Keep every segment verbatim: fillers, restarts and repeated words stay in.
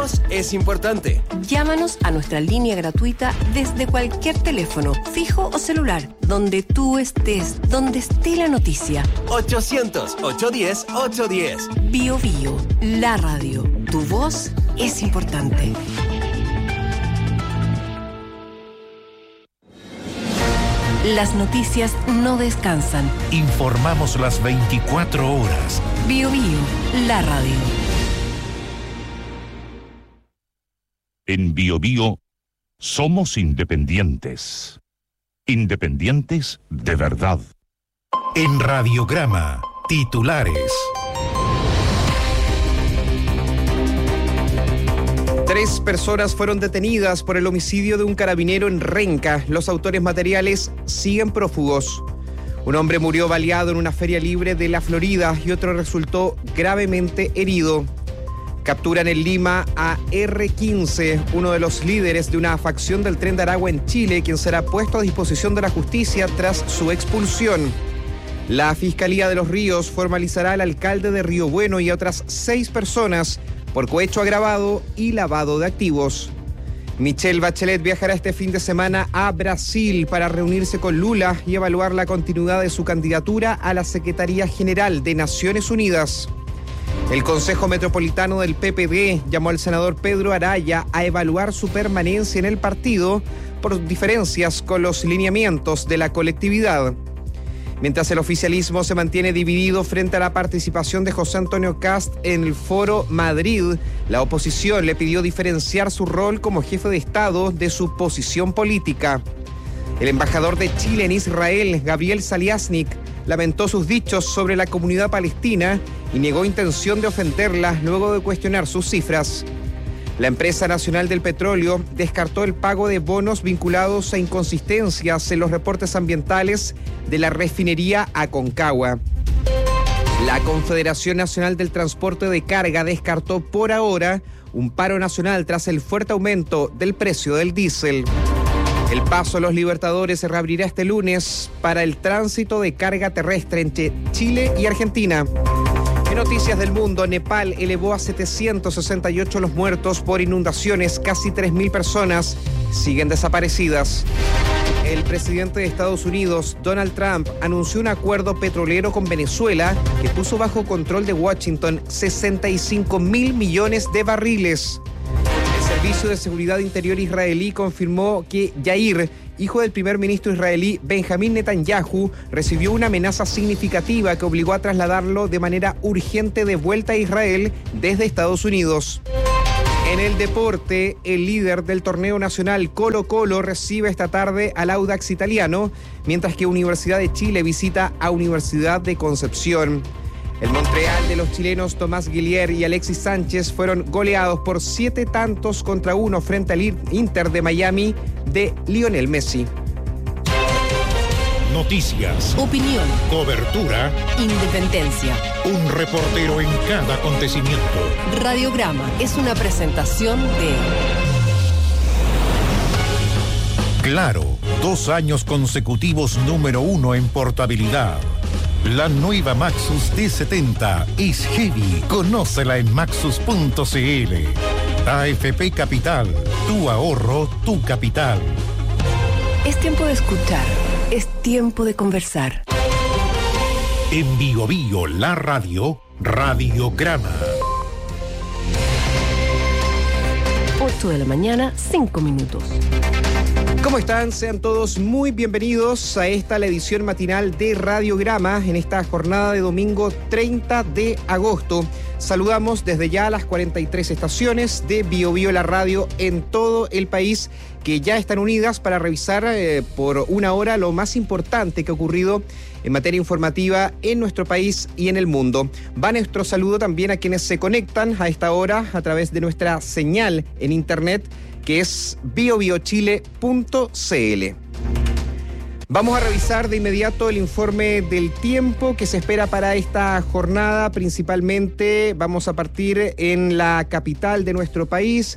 Es importante. Llámanos a nuestra línea gratuita desde cualquier teléfono, fijo o celular, donde tú estés, donde esté la noticia. ochocientos, ochocientos diez, ochocientos diez. Bio Bio, la radio. Tu voz es importante. Las noticias no descansan. Informamos las veinticuatro horas. Bio Bio, la radio. En Bio Bio somos independientes. Independientes de verdad. En Radiograma, titulares. Tres personas fueron detenidas por el homicidio de un carabinero en Renca. Los autores materiales siguen prófugos. Un hombre murió baleado en una feria libre de la Florida y otro resultó gravemente herido. Capturan en Lima a erre quince, uno de los líderes de una facción del Tren de Aragua en Chile, quien será puesto a disposición de la justicia tras su expulsión. La Fiscalía de Los Ríos formalizará al alcalde de Río Bueno y a otras seis personas por cohecho agravado y lavado de activos. Michelle Bachelet viajará este fin de semana a Brasil para reunirse con Lula y evaluar la continuidad de su candidatura a la Secretaría General de Naciones Unidas. El Consejo Metropolitano del P P D llamó al senador Pedro Araya a evaluar su permanencia en el partido por diferencias con los lineamientos de la colectividad. Mientras el oficialismo se mantiene dividido frente a la participación de José Antonio Kast en el Foro Madrid, la oposición le pidió diferenciar su rol como jefe de Estado de su posición política. El embajador de Chile en Israel, Gabriel Saliasnik, lamentó sus dichos sobre la comunidad palestina y negó intención de ofenderla luego de cuestionar sus cifras. La empresa nacional del petróleo descartó el pago de bonos vinculados a inconsistencias en los reportes ambientales de la refinería Aconcagua. La Confederación Nacional del Transporte de Carga descartó por ahora un paro nacional tras el fuerte aumento del precio del diésel. El paso a los Libertadores se reabrirá este lunes para el tránsito de carga terrestre entre Chile y Argentina. En noticias del mundo, Nepal elevó a setecientos sesenta y ocho los muertos por inundaciones, casi tres mil personas siguen desaparecidas. El presidente de Estados Unidos, Donald Trump, anunció un acuerdo petrolero con Venezuela que puso bajo control de Washington sesenta y cinco mil millones de barriles. El Servicio de Seguridad Interior israelí confirmó que Yair, hijo del primer ministro israelí Benjamín Netanyahu, recibió una amenaza significativa que obligó a trasladarlo de manera urgente de vuelta a Israel desde Estados Unidos. En el deporte, el líder del torneo nacional Colo-Colo recibe esta tarde al Audax Italiano, mientras que Universidad de Chile visita a Universidad de Concepción. El Montreal de los chilenos Tomás Guillier y Alexis Sánchez fueron goleados por siete tantos contra uno frente al Inter de Miami de Lionel Messi. Noticias, Opinión, cobertura, independencia. un reportero en cada acontecimiento. Radiograma es una presentación de Claro, dos años consecutivos número uno en portabilidad. La nueva Maxus D setenta es heavy. Conócela en maxus punto cl. A F P Capital, tu ahorro, tu capital. Es tiempo de escuchar, es tiempo de conversar. En Bio Bio, la radio, Radiograma. ocho de la mañana, cinco minutos. ¿Cómo están? Sean todos muy bienvenidos a esta la edición matinal de Radiograma en esta jornada de domingo treinta de agosto. Saludamos desde ya a las cuarenta y tres estaciones de Bio Bio la radio en todo el país que ya están unidas para revisar eh, por una hora lo más importante que ha ocurrido en materia informativa en nuestro país y en el mundo. Va nuestro saludo también a quienes se conectan a esta hora a través de nuestra señal en internet, que es bio bio chile punto cl. Vamos a revisar de inmediato el informe del tiempo que se espera para esta jornada. Principalmente vamos a partir en la capital de nuestro país,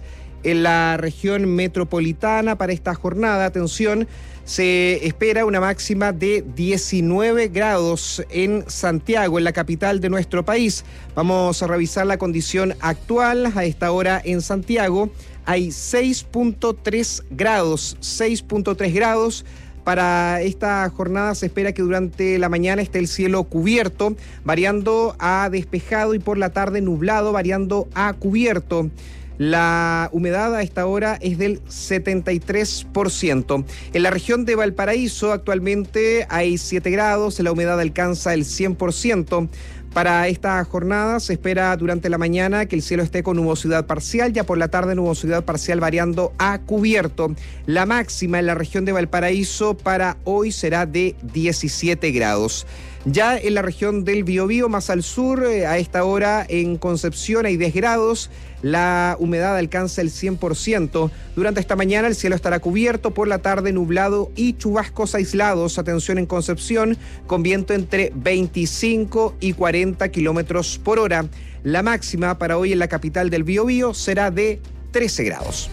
En la región metropolitana para esta jornada, atención, se espera una máxima de diecinueve grados en Santiago, en la capital de nuestro país. Vamos a revisar la condición actual. A esta hora en Santiago hay seis punto tres grados, seis punto tres grados. Para esta jornada se espera que durante la mañana esté el cielo cubierto, variando a despejado, y por la tarde nublado, variando a cubierto. La humedad a esta hora es del setenta y tres por ciento. En la región de Valparaíso actualmente hay siete grados, la humedad alcanza el cien por ciento. Para esta jornada se espera durante la mañana que el cielo esté con nubosidad parcial, ya por la tarde nubosidad parcial variando a cubierto. La máxima en la región de Valparaíso para hoy será de diecisiete grados. Ya en la región del Biobío, más al sur, a esta hora en Concepción hay diez grados, la humedad alcanza el cien por ciento. Durante esta mañana el cielo estará cubierto, por la tarde nublado y chubascos aislados. Atención en Concepción, con viento entre veinticinco y cuarenta kilómetros por hora. La máxima para hoy en la capital del Biobío será de trece grados.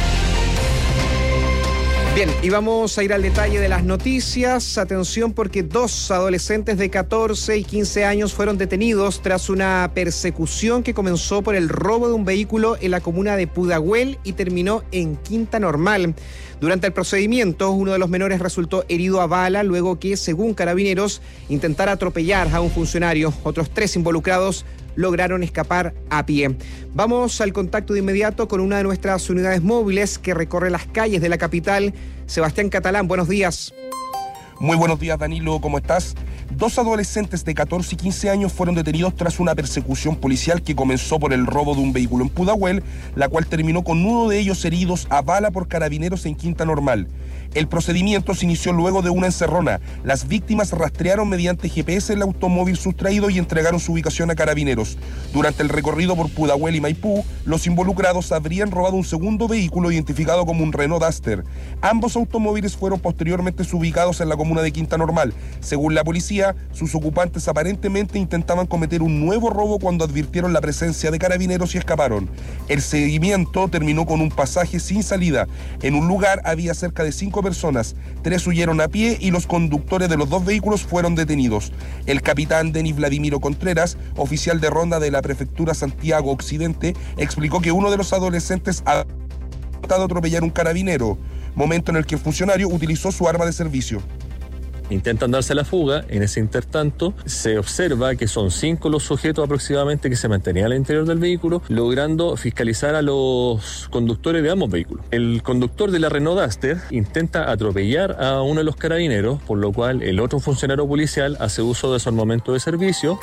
Bien, y vamos a ir al detalle de las noticias. Atención, porque dos adolescentes de catorce y quince años fueron detenidos tras una persecución que comenzó por el robo de un vehículo en la comuna de Pudahuel y terminó en Quinta Normal. Durante el procedimiento, uno de los menores resultó herido a bala luego que, según Carabineros, intentara atropellar a un funcionario. Otros tres involucrados lograron escapar a pie. Vamos al contacto de inmediato con una de nuestras unidades móviles que recorre las calles de la capital. Sebastián Catalán, buenos días. Muy buenos días, Danilo, ¿cómo estás? Dos adolescentes de catorce y quince años fueron detenidos tras una persecución policial que comenzó por el robo de un vehículo en Pudahuel, la cual terminó con uno de ellos heridos a bala por Carabineros en Quinta Normal. El procedimiento se inició luego de una encerrona. Las víctimas rastrearon mediante G P S el automóvil sustraído y entregaron su ubicación a Carabineros. Durante el recorrido por Pudahuel y Maipú, los involucrados habrían robado un segundo vehículo identificado como un Renault Duster. Ambos automóviles fueron posteriormente ubicados en la comuna de Quinta Normal. Según la policía, sus ocupantes aparentemente intentaban cometer un nuevo robo cuando advirtieron la presencia de Carabineros y escaparon. El seguimiento terminó con un pasaje sin salida. En un lugar había cerca de cinco personas, tres huyeron a pie y los conductores de los dos vehículos fueron detenidos. El capitán Denis Vladimiro Contreras, oficial de ronda de la prefectura Santiago Occidente, explicó que uno de los adolescentes ha tratado de atropellar un carabinero, momento en el que el funcionario utilizó su arma de servicio. Intentan darse la fuga. En ese intertanto se observa que son cinco los sujetos aproximadamente que se mantenían al interior del vehículo, logrando fiscalizar a los conductores de ambos vehículos. El conductor de la Renault Duster intenta atropellar a uno de los carabineros, por lo cual el otro funcionario policial hace uso de su armamento de servicio.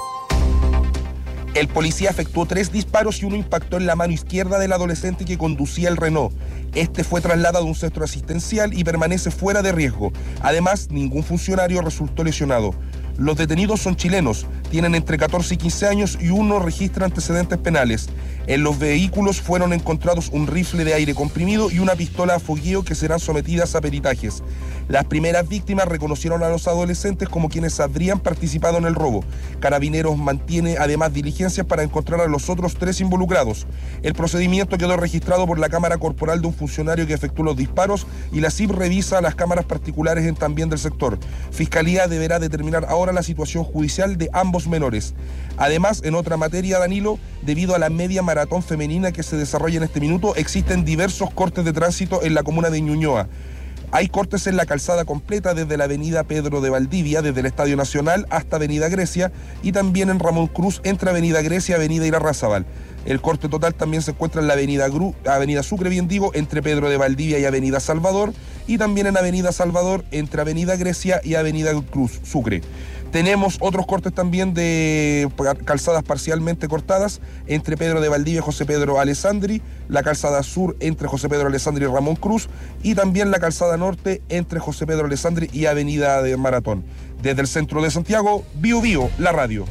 El policía efectuó tres disparos y uno impactó en la mano izquierda del adolescente que conducía el Renault. Este fue trasladado a un centro asistencial y permanece fuera de riesgo. Además, ningún funcionario resultó lesionado. Los detenidos son chilenos, tienen entre catorce y quince años y uno registra antecedentes penales. En los vehículos fueron encontrados un rifle de aire comprimido y una pistola a fogueo que serán sometidas a peritajes. Las primeras víctimas reconocieron a los adolescentes como quienes habrían participado en el robo. Carabineros mantiene además diligencias para encontrar a los otros tres involucrados. El procedimiento quedó registrado por la cámara corporal de un funcionario que efectuó los disparos y la C I B revisa las cámaras particulares en también del sector. Fiscalía deberá determinar ahora la situación judicial de ambos menores. Además, en otra materia, Danilo, debido a la media maratón femenina que se desarrolla en este minuto, existen diversos cortes de tránsito en la comuna de Ñuñoa. Hay cortes en la calzada completa desde la avenida Pedro de Valdivia, desde el Estadio Nacional hasta avenida Grecia, y también en Ramón Cruz entre avenida Grecia y avenida Irarrázaval. El corte total también se encuentra en la avenida, Gru, avenida Sucre, bien digo, entre Pedro de Valdivia y avenida Salvador, y también en avenida Salvador entre avenida Grecia y avenida Cruz, Sucre. Tenemos otros cortes también de calzadas parcialmente cortadas entre Pedro de Valdivia y José Pedro Alessandri, la calzada sur entre José Pedro Alessandri y Ramón Cruz, y también la calzada norte entre José Pedro Alessandri y avenida de Maratón. Desde el centro de Santiago, Bio Bio, la radio.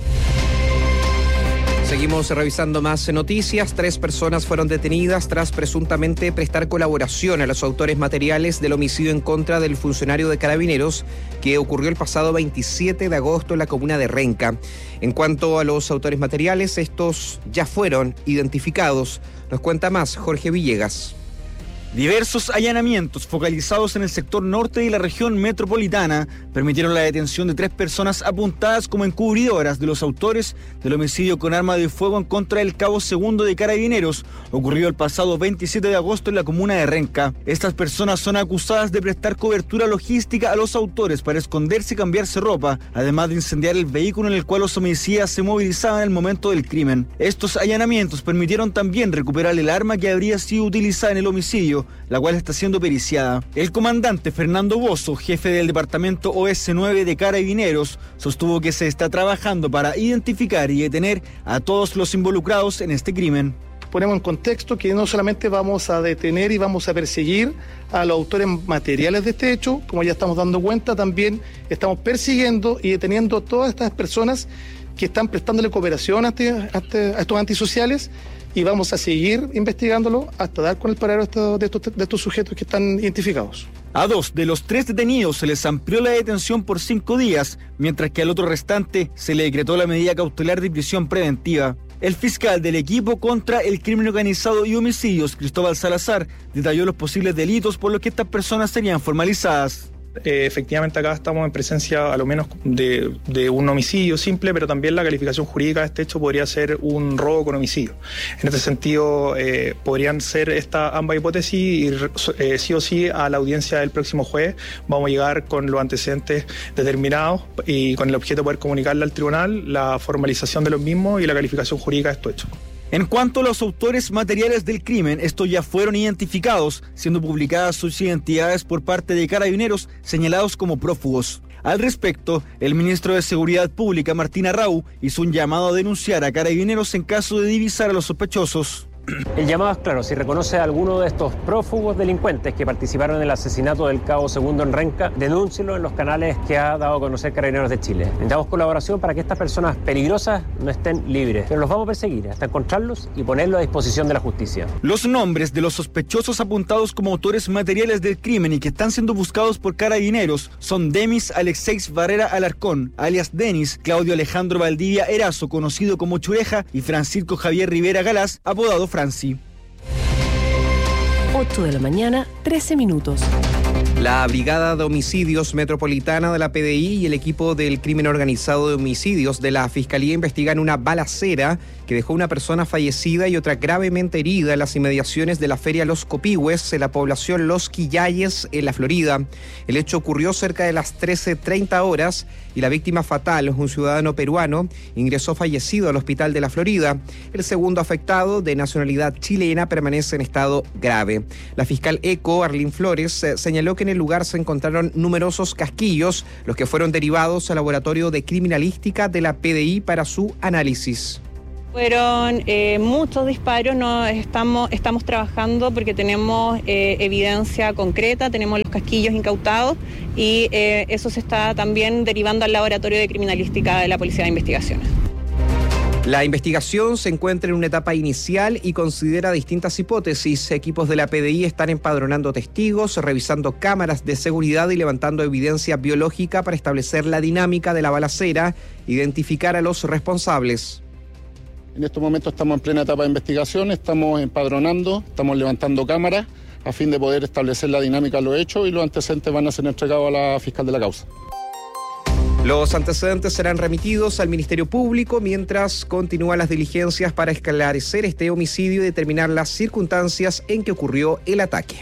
Seguimos revisando más noticias. Tres personas fueron detenidas tras presuntamente prestar colaboración a los autores materiales del homicidio en contra del funcionario de Carabineros que ocurrió el pasado veintisiete de agosto en la comuna de Renca. En cuanto a los autores materiales, estos ya fueron identificados. Nos cuenta más Jorge Villegas. Diversos allanamientos focalizados en el sector norte de la región metropolitana permitieron la detención de tres personas apuntadas como encubridoras de los autores del homicidio con arma de fuego en contra del cabo segundo de Carabineros, ocurrido el pasado veintisiete de agosto en la comuna de Renca. Estas personas son acusadas de prestar cobertura logística a los autores para esconderse y cambiarse ropa, además de incendiar el vehículo en el cual los homicidas se movilizaban en el momento del crimen. Estos allanamientos permitieron también recuperar el arma que habría sido utilizada en el homicidio, la cual está siendo periciada. El comandante Fernando Bozo, jefe del departamento O S nueve de Carabineros, sostuvo que se está trabajando para identificar y detener a todos los involucrados en este crimen. Ponemos en contexto que no solamente vamos a detener y vamos a perseguir a los autores materiales de este hecho, como ya estamos dando cuenta, también estamos persiguiendo y deteniendo a todas estas personas que están prestándole cooperación a, este, a, este, a estos antisociales, y vamos a seguir investigándolo hasta dar con el paradero de estos, de estos sujetos que están identificados. A dos de los tres detenidos se les amplió la detención por cinco días, mientras que al otro restante se le decretó la medida cautelar de prisión preventiva. El fiscal del equipo contra el crimen organizado y homicidios, Cristóbal Salazar, detalló los posibles delitos por los que estas personas serían formalizadas. Eh, efectivamente acá estamos en presencia a lo menos de, de un homicidio simple, pero también la calificación jurídica de este hecho podría ser un robo con homicidio. En este sentido, eh, podrían ser estas ambas hipótesis y eh, sí o sí a la audiencia del próximo jueves vamos a llegar con los antecedentes determinados y con el objeto de poder comunicarle al tribunal la formalización de los mismos y la calificación jurídica de estos hechos. En cuanto a los autores materiales del crimen, estos ya fueron identificados, siendo publicadas sus identidades por parte de Carabineros señalados como prófugos. Al respecto, el ministro de Seguridad Pública, Martín Arrau, hizo un llamado a denunciar a Carabineros en caso de divisar a los sospechosos. El llamado es claro: si reconoce a alguno de estos prófugos delincuentes que participaron en el asesinato del cabo segundo en Renca, denúncielo en los canales que ha dado a conocer Carabineros de Chile. Necesitamos colaboración para que estas personas peligrosas no estén libres, pero los vamos a perseguir hasta encontrarlos y ponerlos a disposición de la justicia. Los nombres de los sospechosos apuntados como autores materiales del crimen y que están siendo buscados por Carabineros son Demis Alexeis Barrera Alarcón, alias Denis, Claudio Alejandro Valdivia Erazo, conocido como Chureja, y Francisco Javier Rivera Galás, apodado Franci. ocho de la mañana, trece minutos. La Brigada de Homicidios Metropolitana de la P D I y el equipo del crimen organizado de homicidios de la Fiscalía investigan una balacera que dejó una persona fallecida y otra gravemente herida en las inmediaciones de la Feria Los Copihue, en la población Los Quillayes, en la Florida. El hecho ocurrió cerca de las trece treinta horas y la víctima fatal, un ciudadano peruano, ingresó fallecido al hospital de la Florida. El segundo afectado, de nacionalidad chilena, permanece en estado grave. La fiscal ECO, Arlín Flores, eh, señaló que en el lugar se encontraron numerosos casquillos, los que fueron derivados al laboratorio de criminalística de la P D I para su análisis. Fueron eh, muchos disparos, no estamos, estamos trabajando porque tenemos eh, evidencia concreta, tenemos los casquillos incautados y eh, eso se está también derivando al laboratorio de criminalística de la Policía de Investigaciones. La investigación se encuentra en una etapa inicial y considera distintas hipótesis. Equipos de la P D I están empadronando testigos, revisando cámaras de seguridad y levantando evidencia biológica para establecer la dinámica de la balacera, identificar a los responsables. En estos momentos estamos en plena etapa de investigación, estamos empadronando, estamos levantando cámaras a fin de poder establecer la dinámica de los hechos y los antecedentes van a ser entregados a la fiscal de la causa. Los antecedentes serán remitidos al Ministerio Público mientras continúan las diligencias para esclarecer este homicidio y determinar las circunstancias en que ocurrió el ataque.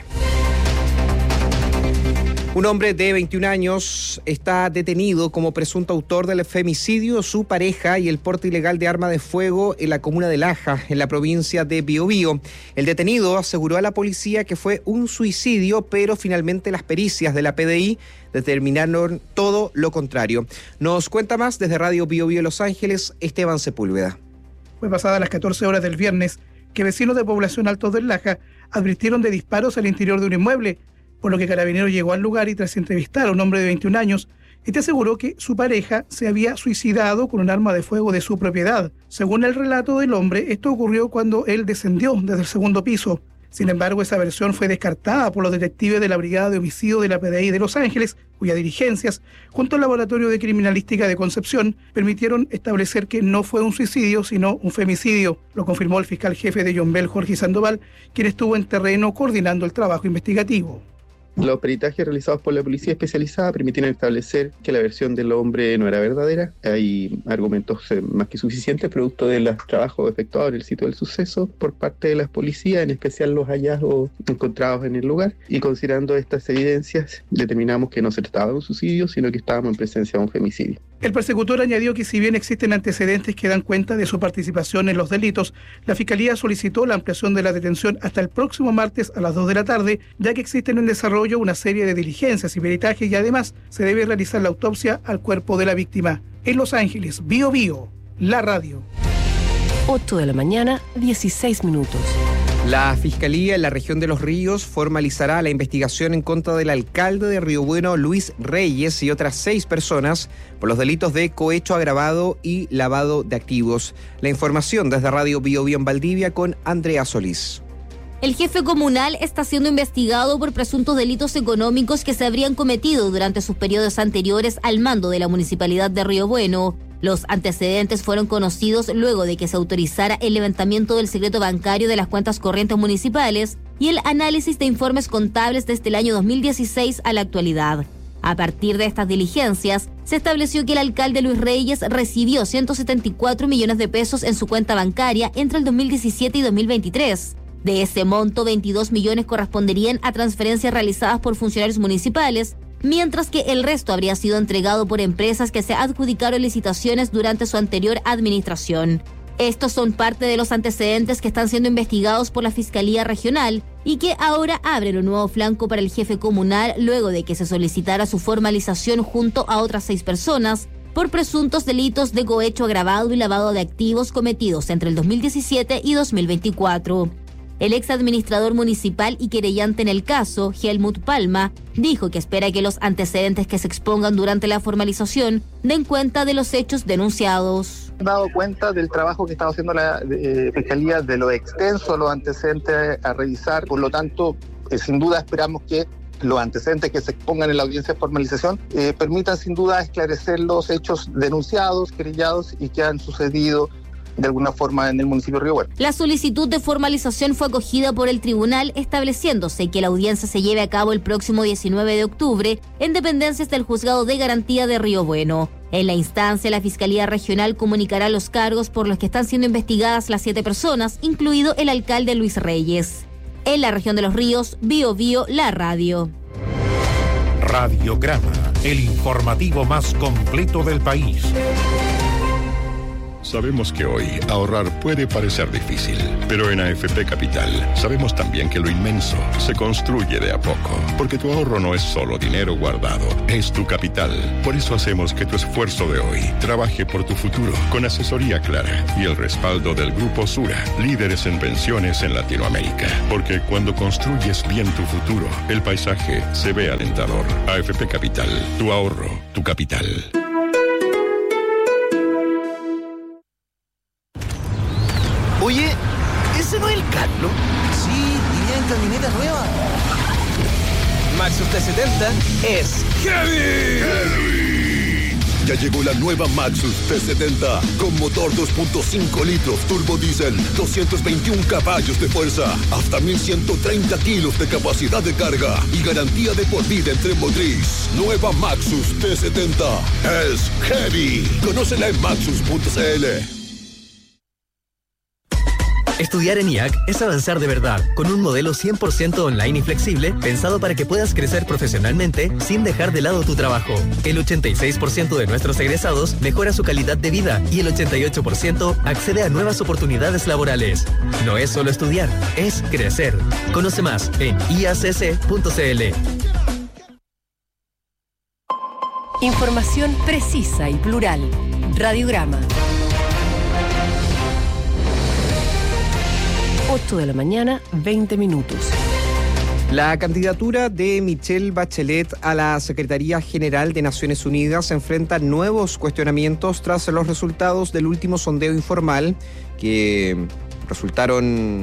Un hombre de veintiún años está detenido como presunto autor del femicidio de su pareja y el porte ilegal de arma de fuego en la comuna de Laja, en la provincia de Biobío. El detenido aseguró a la policía que fue un suicidio, pero finalmente las pericias de la P D I determinaron todo lo contrario. Nos cuenta más desde Radio Biobío Los Ángeles, Esteban Sepúlveda. Fue pasada las catorce horas del viernes que vecinos de población Altos del Laja advirtieron de disparos al interior de un inmueble, por lo que Carabineros llegó al lugar y tras entrevistar a un hombre de veintiún años, este aseguró que su pareja se había suicidado con un arma de fuego de su propiedad. Según el relato del hombre, esto ocurrió cuando él descendió desde el segundo piso. Sin embargo, esa versión fue descartada por los detectives de la Brigada de Homicidio de la P D I de Los Ángeles, cuyas diligencias, junto al Laboratorio de Criminalística de Concepción, permitieron establecer que no fue un suicidio, sino un femicidio. Lo confirmó el fiscal jefe de Yombel, Jorge Sandoval, quien estuvo en terreno coordinando el trabajo investigativo. Los peritajes realizados por la policía especializada permitieron establecer que la versión del hombre no era verdadera. Hay argumentos eh, más que suficientes producto de los trabajos efectuados en el sitio del suceso por parte de las policías, en especial los hallazgos encontrados en el lugar. Y considerando estas evidencias, determinamos que no se trataba de un suicidio, sino que estábamos en presencia de un femicidio. El persecutor añadió que si bien existen antecedentes que dan cuenta de su participación en los delitos, la Fiscalía solicitó la ampliación de la detención hasta el próximo martes a las dos de la tarde, ya que existen en desarrollo una serie de diligencias y peritajes y además se debe realizar la autopsia al cuerpo de la víctima. En Los Ángeles, Bio Bio, la radio. ocho de la mañana, dieciséis minutos. La Fiscalía en la región de Los Ríos formalizará la investigación en contra del alcalde de Río Bueno, Luis Reyes, y otras seis personas por los delitos de cohecho agravado y lavado de activos. La información desde Radio Bio Bio en Valdivia con Andrea Solís. El jefe comunal está siendo investigado por presuntos delitos económicos que se habrían cometido durante sus periodos anteriores al mando de la Municipalidad de Río Bueno. Los antecedentes fueron conocidos luego de que se autorizara el levantamiento del secreto bancario de las cuentas corrientes municipales y el análisis de informes contables desde el año dos mil dieciséis a la actualidad. A partir de estas diligencias, se estableció que el alcalde Luis Reyes recibió ciento setenta y cuatro millones de pesos en su cuenta bancaria entre el dos mil diecisiete y dos mil veintitrés. De ese monto, veintidós millones corresponderían a transferencias realizadas por funcionarios municipales, mientras que el resto habría sido entregado por empresas que se adjudicaron licitaciones durante su anterior administración. Estos son parte de los antecedentes que están siendo investigados por la Fiscalía Regional y que ahora abren un nuevo flanco para el jefe comunal luego de que se solicitara su formalización junto a otras seis personas por presuntos delitos de cohecho agravado y lavado de activos cometidos entre el dos mil diecisiete y dos mil veinticuatro. El ex administrador municipal y querellante en el caso, Helmut Palma, dijo que espera que los antecedentes que se expongan durante la formalización den cuenta de los hechos denunciados. He dado cuenta del trabajo que estaba haciendo la eh, Fiscalía, de lo extenso, los antecedentes a revisar. Por lo tanto, eh, sin duda esperamos que los antecedentes que se expongan en la audiencia de formalización eh, permitan sin duda esclarecer los hechos denunciados, querellados y que han sucedido de alguna forma en el municipio de Río Bueno. La solicitud de formalización fue acogida por el tribunal, estableciéndose que la audiencia se lleve a cabo el próximo diecinueve de octubre en dependencias del Juzgado de Garantía de Río Bueno. En la instancia, la Fiscalía Regional comunicará los cargos por los que están siendo investigadas las siete personas, incluido el alcalde Luis Reyes. En la región de Los Ríos, Bio Bio, la radio. Radiograma, el informativo más completo del país. Sabemos que hoy ahorrar puede parecer difícil, pero en A F P Capital sabemos también que lo inmenso se construye de a poco, porque tu ahorro no es solo dinero guardado, es tu capital. Por eso hacemos que tu esfuerzo de hoy trabaje por tu futuro, con asesoría clara y el respaldo del Grupo Sura, líderes en pensiones en Latinoamérica. Porque cuando construyes bien tu futuro, el paisaje se ve alentador. A F P Capital, tu ahorro, tu capital. Oye, ¿ese no es el Carlos? Sí, iría en camioneta nueva. Maxus T setenta es heavy. ¡Heavy! Ya llegó la nueva Maxus T setenta con motor dos punto cinco litros turbo diésel, doscientos veintiún caballos de fuerza, hasta mil ciento treinta kilos de capacidad de carga y garantía de por vida en tren motriz. Nueva Maxus T setenta es heavy. Conócela en maxus punto c l. Estudiar en I A C es avanzar de verdad, con un modelo cien por ciento online y flexible, pensado para que puedas crecer profesionalmente sin dejar de lado tu trabajo. El ochenta y seis por ciento de nuestros egresados mejora su calidad de vida y el ochenta y ocho por ciento accede a nuevas oportunidades laborales. No es solo estudiar, es crecer. Conoce más en i a c c punto c l. Información precisa y plural. Radiograma. ocho de la mañana, veinte minutos. La candidatura de Michelle Bachelet a la Secretaría General de Naciones Unidas enfrenta nuevos cuestionamientos tras los resultados del último sondeo informal que resultaron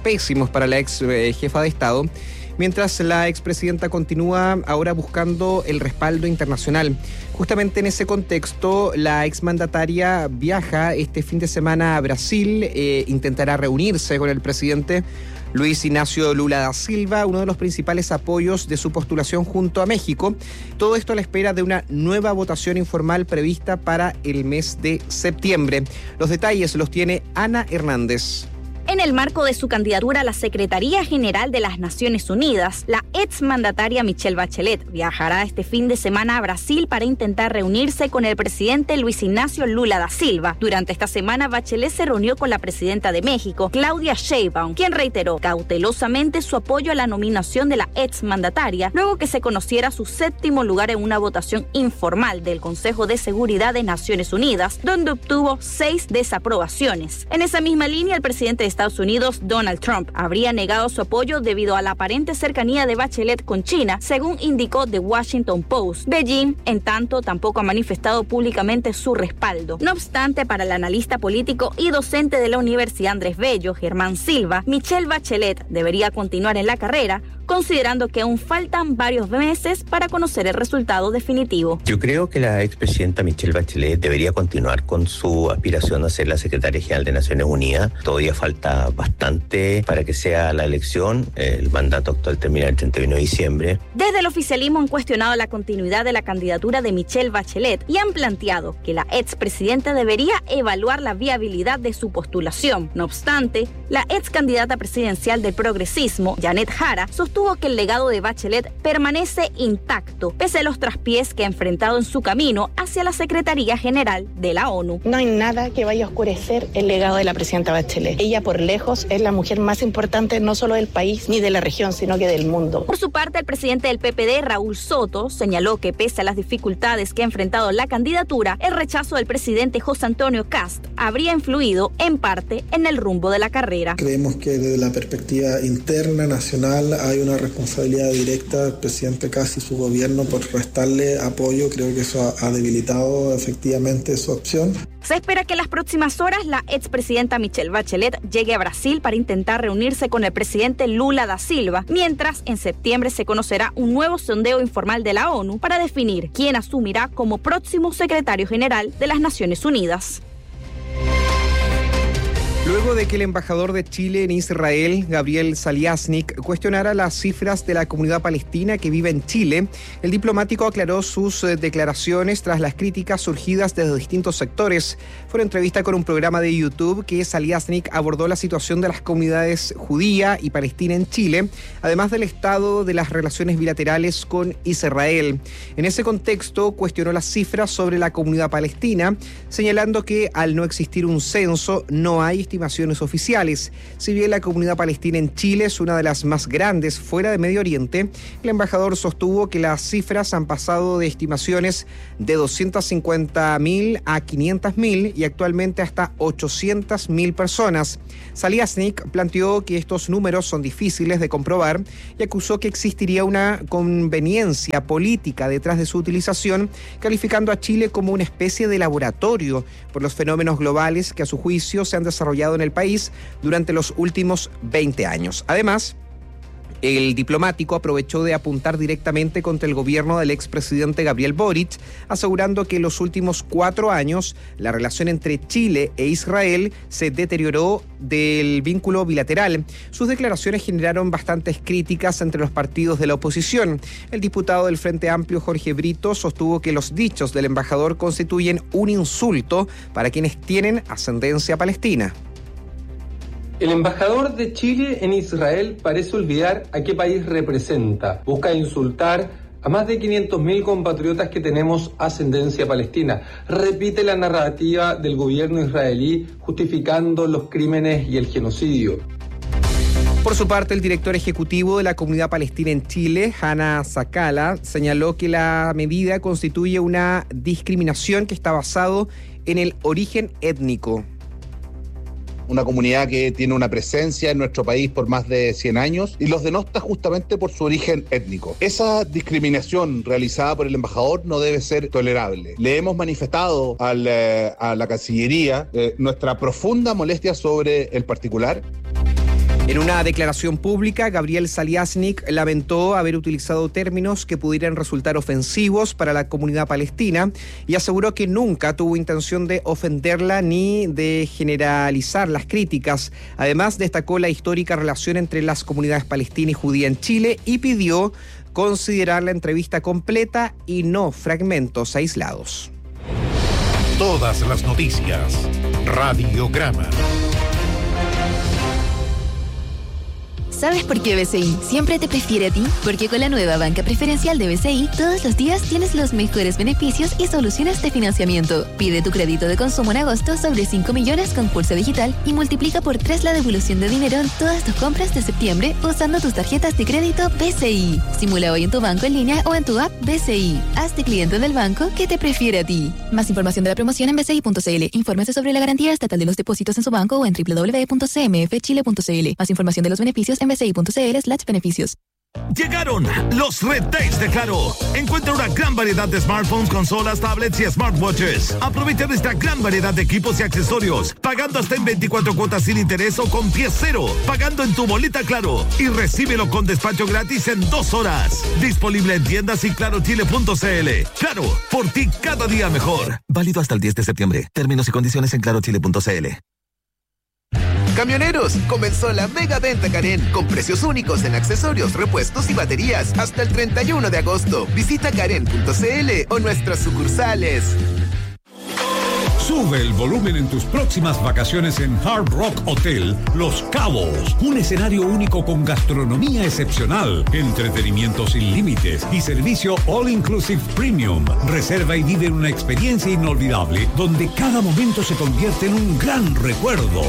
pésimos para la ex eh, jefa de Estado, mientras la expresidenta continúa ahora buscando el respaldo internacional. Justamente en ese contexto, la exmandataria viaja este fin de semana a Brasil, eh, intentará reunirse con el presidente Luis Ignacio Lula da Silva, uno de los principales apoyos de su postulación junto a México. Todo esto a la espera de una nueva votación informal prevista para el mes de septiembre. Los detalles los tiene Ana Hernández. En el marco de su candidatura a la Secretaría General de las Naciones Unidas, la exmandataria Michelle Bachelet viajará este fin de semana a Brasil para intentar reunirse con el presidente Luis Ignacio Lula da Silva. Durante esta semana, Bachelet se reunió con la presidenta de México, Claudia Sheinbaum, quien reiteró cautelosamente su apoyo a la nominación de la exmandataria, luego que se conociera su séptimo lugar en una votación informal del Consejo de Seguridad de Naciones Unidas, donde obtuvo seis desaprobaciones. En esa misma línea, el presidente de Estados Unidos, Donald Trump, habría negado su apoyo debido a la aparente cercanía de Bachelet con China, según indicó The Washington Post. Beijing, en tanto, tampoco ha manifestado públicamente su respaldo. No obstante, para el analista político y docente de la Universidad Andrés Bello, Germán Silva, Michelle Bachelet debería continuar en la carrera, considerando que aún faltan varios meses para conocer el resultado definitivo. Yo creo que la expresidenta Michelle Bachelet debería continuar con su aspiración a ser la secretaria general de Naciones Unidas. Todavía falta bastante para que sea la elección. El mandato actual termina el treinta y uno de diciembre. Desde el oficialismo han cuestionado la continuidad de la candidatura de Michelle Bachelet y han planteado que la expresidenta debería evaluar la viabilidad de su postulación. No obstante, la ex candidata presidencial del progresismo, Janet Jara, sostuvo que el legado de Bachelet permanece intacto, pese a los traspiés que ha enfrentado en su camino hacia la Secretaría General de la ONU. No hay nada que vaya a oscurecer el legado de la presidenta Bachelet. Ella, por lejos, es la mujer más importante no solo del país ni de la región, sino que del mundo. Por su parte, el presidente del P P D, Raúl Soto, señaló que pese a las dificultades que ha enfrentado la candidatura, el rechazo del presidente José Antonio Kast habría influido, en parte, en el rumbo de la carrera. Creemos que desde la perspectiva interna, nacional, hay una responsabilidad directa del presidente Kast y su gobierno por restarle apoyo. Creo que eso ha, ha debilitado efectivamente su opción. Se espera que en las próximas horas la expresidenta Michelle Bachelet llegue a Brasil para intentar reunirse con el presidente Lula da Silva, mientras en septiembre se conocerá un nuevo sondeo informal de la ONU para definir quién asumirá como próximo secretario general de las Naciones Unidas. Luego de que el embajador de Chile en Israel, Gabriel Saliasnik, cuestionara las cifras de la comunidad palestina que vive en Chile, el diplomático aclaró sus eh, declaraciones tras las críticas surgidas desde distintos sectores. Fue una entrevista con un programa de YouTube que Saliasnik abordó la situación de las comunidades judía y palestina en Chile, además del estado de las relaciones bilaterales con Israel. En ese contexto, cuestionó las cifras sobre la comunidad palestina, señalando que al no existir un censo, no hay estimaciones oficiales. Si bien la comunidad palestina en Chile es una de las más grandes fuera de Medio Oriente, el embajador sostuvo que las cifras han pasado de estimaciones de doscientas cincuenta mil a quinientas mil y actualmente hasta ochocientas mil personas. Saliasnik planteó que estos números son difíciles de comprobar y acusó que existiría una conveniencia política detrás de su utilización, calificando a Chile como una especie de laboratorio por los fenómenos globales que a su juicio se han desarrollado en el país durante los últimos veinte años. Además, el diplomático aprovechó de apuntar directamente contra el gobierno del expresidente Gabriel Boric, asegurando que en los últimos cuatro años la relación entre Chile e Israel se deterioró del vínculo bilateral. Sus declaraciones generaron bastantes críticas entre los partidos de la oposición. El diputado del Frente Amplio, Jorge Brito, sostuvo que los dichos del embajador constituyen un insulto para quienes tienen ascendencia palestina. El embajador de Chile en Israel parece olvidar a qué país representa. Busca insultar a más de quinientos mil compatriotas que tenemos ascendencia palestina. Repite la narrativa del gobierno israelí justificando los crímenes y el genocidio. Por su parte, el director ejecutivo de la comunidad palestina en Chile, Hannah Sakala, señaló que la medida constituye una discriminación que está basado en el origen étnico. Una comunidad que tiene una presencia en nuestro país por más de cien años y los denota justamente por su origen étnico. Esa discriminación realizada por el embajador no debe ser tolerable. Le hemos manifestado al, eh, a la Cancillería eh, nuestra profunda molestia sobre el particular. En una declaración pública, Gabriel Saliasnik lamentó haber utilizado términos que pudieran resultar ofensivos para la comunidad palestina y aseguró que nunca tuvo intención de ofenderla ni de generalizar las críticas. Además, destacó la histórica relación entre las comunidades palestina y judía en Chile y pidió considerar la entrevista completa y no fragmentos aislados. Todas las noticias. Radiograma. ¿Sabes por qué B C I siempre te prefiere a ti? Porque con la nueva banca preferencial de B C I, todos los días tienes los mejores beneficios y soluciones de financiamiento. Pide tu crédito de consumo en agosto sobre cinco millones con pulso digital y multiplica por tres la devolución de dinero en todas tus compras de septiembre usando tus tarjetas de crédito B C I. Simula hoy en tu banco en línea o en tu app B C I. Hazte cliente del banco que te prefiere a ti. Más información de la promoción en b c i punto c l. Infórmese sobre la garantía estatal de los depósitos en su banco o en w w w punto c m f chile punto c l. Más información de los beneficios en b c i punto c l slash beneficios. Llegaron los Red Days de Claro. Encuentra una gran variedad de smartphones, consolas, tablets y smartwatches. Aprovecha de esta gran variedad de equipos y accesorios, pagando hasta en veinticuatro cuotas sin interés o con pie cero, pagando en tu boleta Claro y recíbelo con despacho gratis en dos horas. Disponible en tiendas y claro chile punto c l. Claro, por ti cada día mejor. Válido hasta el diez de septiembre. Términos y condiciones en claro chile punto c l. Camioneros, comenzó la mega venta Karen con precios únicos en accesorios, repuestos y baterías hasta el treinta y uno de agosto. Visita karen punto c l o nuestras sucursales. Sube el volumen en tus próximas vacaciones en Hard Rock Hotel Los Cabos. Un escenario único con gastronomía excepcional, entretenimiento sin límites y servicio All Inclusive Premium. Reserva y vive una experiencia inolvidable donde cada momento se convierte en un gran recuerdo.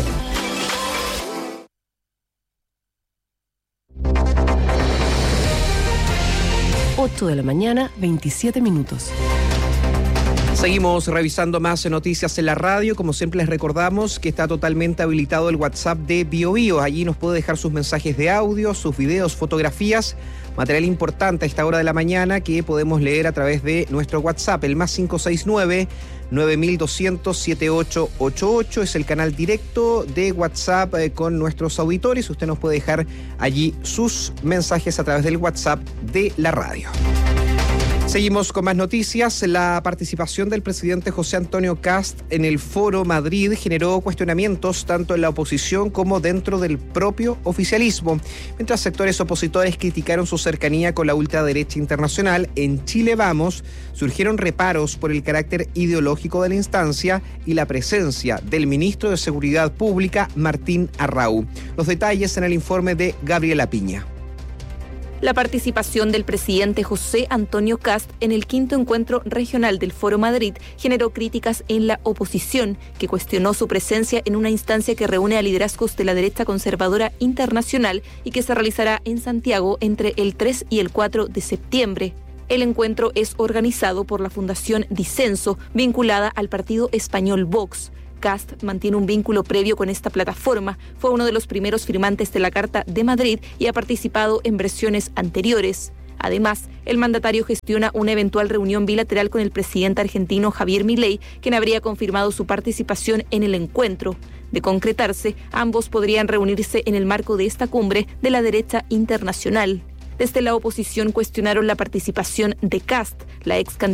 ocho de la mañana, veintisiete minutos. Seguimos revisando más noticias en la radio. Como siempre les recordamos que está totalmente habilitado el WhatsApp de BioBio. Allí nos puede dejar sus mensajes de audio, sus videos, fotografías, material importante a esta hora de la mañana que podemos leer a través de nuestro WhatsApp. El más cinco seis nueve, nueve dos cero cero, siete ocho ocho ocho es el canal directo de WhatsApp eh, con nuestros auditores. Usted nos puede dejar allí sus mensajes a través del WhatsApp de la radio. Seguimos con más noticias. La participación del presidente José Antonio Kast en el Foro Madrid generó cuestionamientos tanto en la oposición como dentro del propio oficialismo. Mientras sectores opositores criticaron su cercanía con la ultraderecha internacional, en Chile Vamos surgieron reparos por el carácter ideológico de la instancia y la presencia del ministro de Seguridad Pública, Martín Arrau. Los detalles en el informe de Gabriela Piña. La participación del presidente José Antonio Kast en el quinto encuentro regional del Foro Madrid generó críticas en la oposición, que cuestionó su presencia en una instancia que reúne a liderazgos de la derecha conservadora internacional y que se realizará en Santiago entre el tres y el cuatro de septiembre. El encuentro es organizado por la Fundación Disenso, vinculada al partido español Vox. Kast mantiene un vínculo previo con esta plataforma, fue uno de los primeros firmantes de la Carta de Madrid y ha participado en versiones anteriores. Además, el mandatario gestiona una eventual reunión bilateral con el presidente argentino Javier Milei, quien habría confirmado su participación en el encuentro. De concretarse, ambos podrían reunirse en el marco de esta cumbre de la derecha internacional. Desde la oposición cuestionaron la participación de Kast, la ex